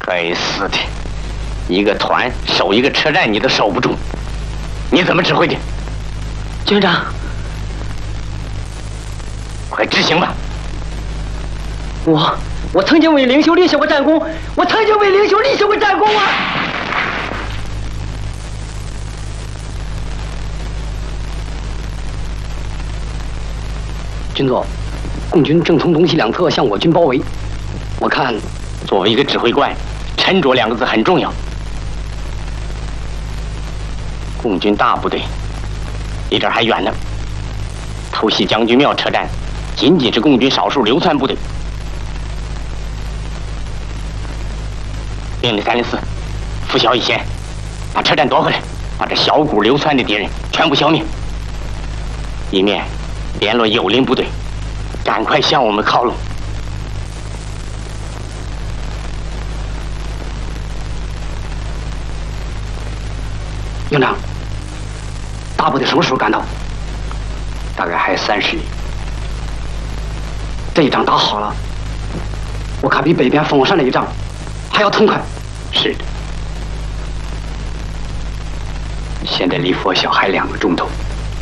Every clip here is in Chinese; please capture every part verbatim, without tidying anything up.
该死的，一个团守一个车站你都守不住，你怎么指挥的？ 军长， 快执行吧！ 我我曾经为领袖立下过战功，我曾经为领袖立下过战功啊！军座，共军正从东西两侧向我军包围，我看， 作为一个指挥官，沉着两个字很重要。共军大部队离这儿还远呢，偷袭将军庙车站，仅仅是共军少数流窜部队。命令三零四，拂晓以前，把车站夺回来，把这小股流窜的敌人全部消灭，一面联络友邻部队，赶快向我们靠拢。 营长，大部队什么时候赶到？ 大概还有三十里。 这一仗打好了，我看比北边凤凰山那一仗还要痛快。 是的。现在离拂晓还两个钟头，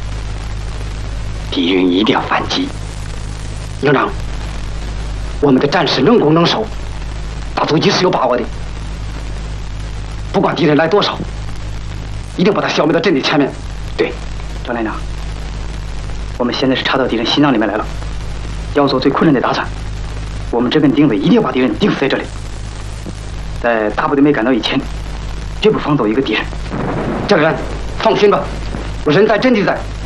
敌人一定要反击。 营长，我们的战士能攻能守，打阻击是有把握的。不管敌人来多少，一定把他消灭到阵地前面。 对， 张连长，我们现在是插到敌人心脏里面来了，要做最困难的打算。我们这根定位一定要把敌人钉死在这里，在大部队没赶到以前，绝不放走一个敌人。这个人，放心吧，我人在阵地在。